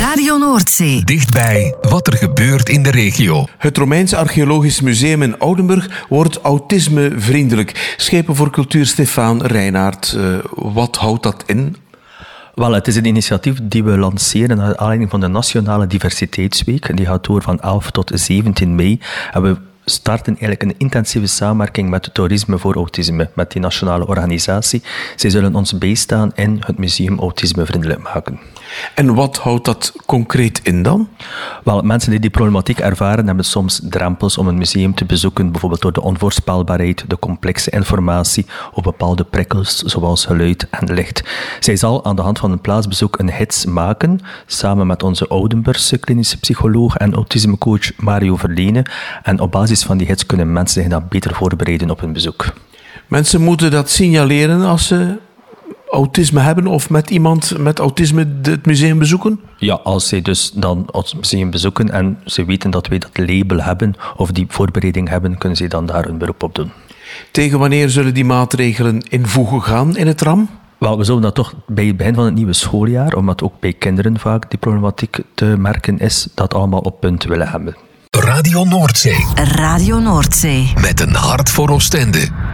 Radio Noordzee. Dichtbij wat er gebeurt in de regio. Het Romeins Archeologisch Museum in Oudenburg wordt autismevriendelijk. Schepen voor Cultuur Stefaan Reinaert. Wat houdt dat in? Wel, het is een initiatief die we lanceren naar aanleiding van de Nationale Diversiteitsweek. Die gaat door van 11 tot 17 mei. En we starten eigenlijk een intensieve samenwerking met Toerisme voor Autisme, met die nationale organisatie. Zij zullen ons bijstaan in het museum autismevriendelijk maken. En wat houdt dat concreet in dan? Wel, mensen die problematiek ervaren hebben soms drempels om een museum te bezoeken, bijvoorbeeld door de onvoorspelbaarheid, de complexe informatie of bepaalde prikkels zoals geluid en licht. Zij zal aan de hand van een plaatsbezoek een gids maken, samen met onze Oudenburgse klinische psycholoog en autismecoach Mario Verlene. En op basis van die gids kunnen mensen zich dan beter voorbereiden op een bezoek. Mensen moeten dat signaleren als ze autisme hebben of met iemand met autisme het museum bezoeken? Ja, als zij dus dan het museum bezoeken en ze weten dat wij dat label hebben of die voorbereiding hebben, kunnen zij dan daar een beroep op doen. Tegen wanneer zullen die maatregelen in voege gaan in het RAM? Wel, we zullen dat toch bij het begin van het nieuwe schooljaar, omdat ook bij kinderen vaak die problematiek te merken is, dat allemaal op punt willen hebben. Radio Noordzee. Radio Noordzee. Met een hart voor Oostende.